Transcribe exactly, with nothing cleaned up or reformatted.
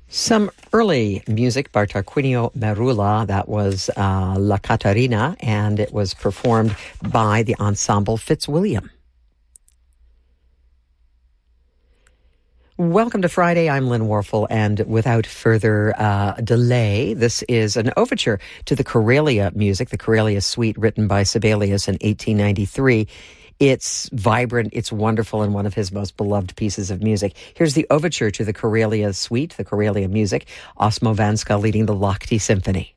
Some early music by Tarquinio Merula, that was uh, La Catarina, and it was performed by the Ensemble Fitzwilliam. Welcome to Friday. I'm Lynn Warfel, and without further uh, delay, this is an overture to the Karelia music, the Karelia Suite, written by Sibelius in eighteen ninety-three. It's vibrant, it's wonderful, and one of his most beloved pieces of music. Here's the overture to the Karelia Suite, the Karelia music, Osmo Vanska leading the Lahti Symphony.